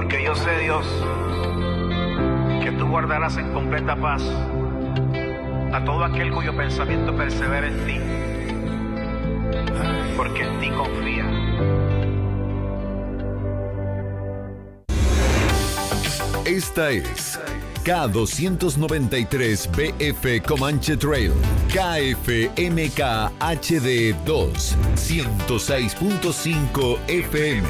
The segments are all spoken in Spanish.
Porque yo sé, Dios, que tú guardarás en completa paz a todo aquel cuyo pensamiento persevera en ti, porque en ti confía. Esta es K293BF Comanche Trail, KFMK HD 2, 106.5 FM.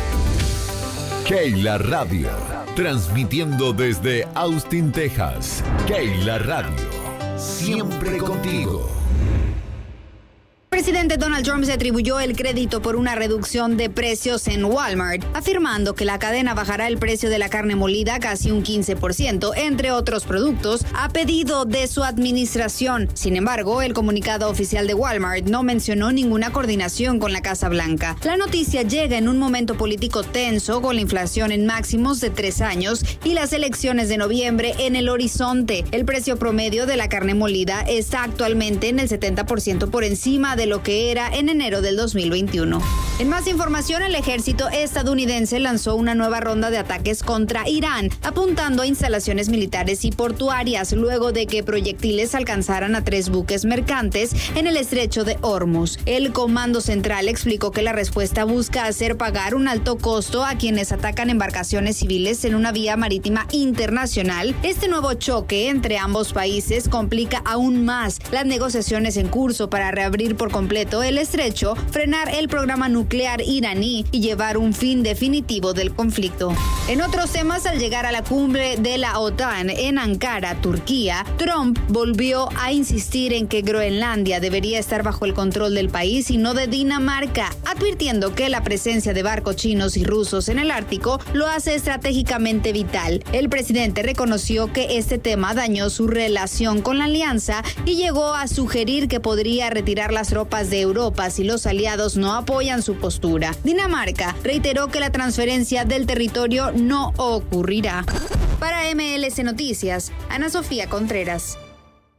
Keila Radio, transmitiendo desde Austin, Texas. Keila Radio, siempre contigo. El presidente Donald Trump se atribuyó el crédito por una reducción de precios en Walmart, afirmando que la cadena bajará el precio de la carne molida casi un 15%, entre otros productos, a pedido de su administración. Sin embargo, el comunicado oficial de Walmart no mencionó ninguna coordinación con la Casa Blanca. La noticia llega en un momento político tenso, con la inflación en máximos de 3 años y las elecciones de noviembre en el horizonte. El precio promedio de la carne molida está actualmente en el 70% por encima de lo que era en enero del 2021. En más información, el ejército estadounidense lanzó una nueva ronda de ataques contra Irán, apuntando a instalaciones militares y portuarias, luego de que proyectiles alcanzaran a 3 buques mercantes en el estrecho de Hormuz. El Comando Central explicó que la respuesta busca hacer pagar un alto costo a quienes atacan embarcaciones civiles en una vía marítima internacional. Este nuevo choque entre ambos países complica aún más las negociaciones en curso para reabrir por completo el estrecho, frenar el programa nuclear iraní y llevar un fin definitivo del conflicto. En otros temas, al llegar a la cumbre de la OTAN en Ankara, Turquía, Trump volvió a insistir en que Groenlandia debería estar bajo el control del país y no de Dinamarca, advirtiendo que la presencia de barcos chinos y rusos en el Ártico lo hace estratégicamente vital. El presidente reconoció que este tema dañó su relación con la alianza y llegó a sugerir que podría retirar las tropas de Europa si los aliados no apoyan su postura. Dinamarca reiteró que la transferencia del territorio no ocurrirá. Para MLC Noticias, Ana Sofía Contreras.